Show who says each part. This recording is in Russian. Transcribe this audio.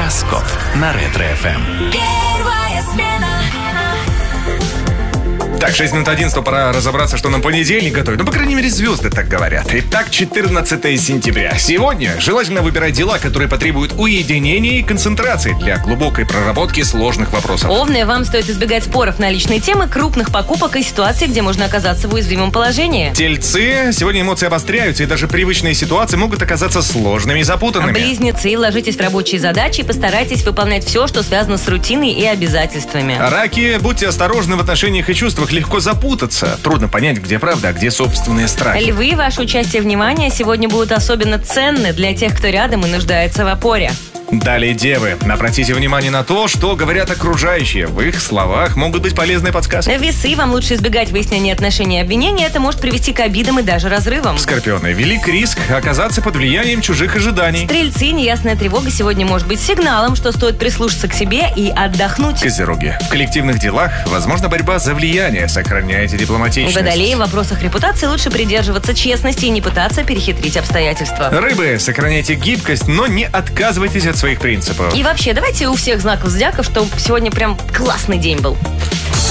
Speaker 1: Гороскоп на Ретро-ФМ.
Speaker 2: Первая смена.
Speaker 3: Так, 6 минут 11, пора разобраться, что нам понедельник готовит. Ну, по крайней мере, звезды так говорят. Итак, 14 сентября. Сегодня желательно выбирать дела, которые потребуют уединения и концентрации для глубокой проработки сложных вопросов.
Speaker 4: Овны, вам стоит избегать споров на личные темы, крупных покупок и ситуаций, где можно оказаться в уязвимом положении.
Speaker 3: Тельцы, сегодня эмоции обостряются, и даже привычные ситуации могут оказаться сложными и запутанными.
Speaker 4: Близнецы, ложитесь в рабочие задачи и постарайтесь выполнять все, что связано с рутиной и обязательствами.
Speaker 3: Раки, будьте осторожны в отношениях и чувствах, легко запутаться. Трудно понять, где правда, а где собственные страхи.
Speaker 4: Львы, ваше участие и внимание сегодня будут особенно ценны для тех, кто рядом и нуждается в опоре.
Speaker 3: Далее, девы, обратите внимание на то, что говорят окружающие. В их словах могут быть полезные подсказки.
Speaker 4: Весы, вам лучше избегать выяснения отношений и обвинений, это может привести к обидам и даже разрывам.
Speaker 3: Скорпионы, велик риск оказаться под влиянием чужих ожиданий.
Speaker 4: Стрельцы, неясная тревога сегодня может быть сигналом, что стоит прислушаться к себе и отдохнуть.
Speaker 3: Козероги, в коллективных делах возможна борьба за влияние, сохраняйте дипломатичность.
Speaker 4: Водолеи, в вопросах репутации лучше придерживаться честности и не пытаться перехитрить обстоятельства.
Speaker 3: Рыбы, сохраняйте гибкость, но не отказывайтесь от своих принципов.
Speaker 4: И вообще, давайте у всех знаков зодиака, чтобы сегодня прям классный день был.